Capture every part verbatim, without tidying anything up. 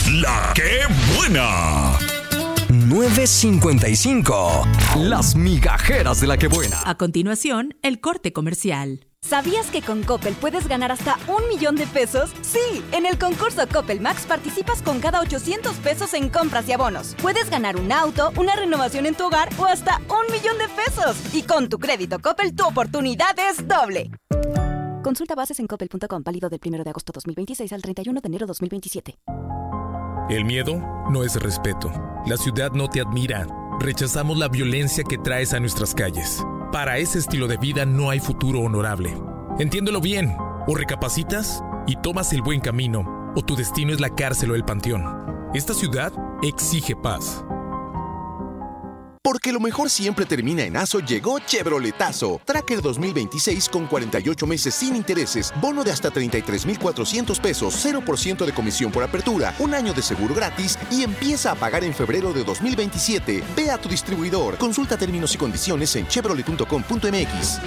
La que buena. nueve cincuenta y cinco. Las migajeras de la que buena. A continuación, el corte comercial. ¿Sabías que con Coppel puedes ganar hasta un millón de pesos? Sí, en el concurso Coppel Max participas con cada ochocientos pesos en compras y abonos. Puedes ganar un auto, una renovación en tu hogar o hasta un millón de pesos. Y con tu crédito Coppel, tu oportunidad es doble. Consulta bases en coppel punto com, válido del primero de agosto dos mil veintiséis al treinta y uno de enero dos mil veintisiete. El miedo no es respeto. La ciudad no te admira. Rechazamos la violencia que traes a nuestras calles. Para ese estilo de vida no hay futuro honorable. Entiéndelo bien. O recapacitas y tomas el buen camino, o tu destino es la cárcel o el panteón. Esta ciudad exige paz. Porque lo mejor siempre termina en aso, llegó Chevroletazo. Tracker dos mil veintiséis con cuarenta y ocho meses sin intereses, bono de hasta treinta y tres mil cuatrocientos pesos, cero por ciento de comisión por apertura, un año de seguro gratis y empieza a pagar en febrero de dos mil veintisiete. Ve a tu distribuidor. Consulta términos y condiciones en chevrolet punto com punto m x.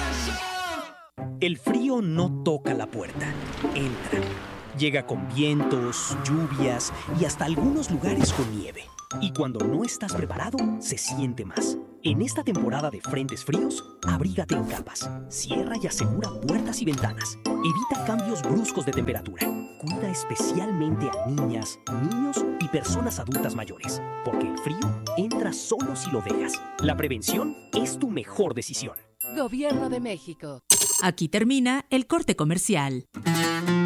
El frío no toca la puerta, entra. Llega con vientos, lluvias y hasta algunos lugares con nieve. Y cuando no estás preparado, se siente más. En esta temporada de frentes fríos, abrígate en capas. Cierra y asegura puertas y ventanas. Evita cambios bruscos de temperatura. Cuida especialmente a niñas, niños y personas adultas mayores, porque el frío entra solo si lo dejas. La prevención es tu mejor decisión. Gobierno de México. Aquí termina el corte comercial.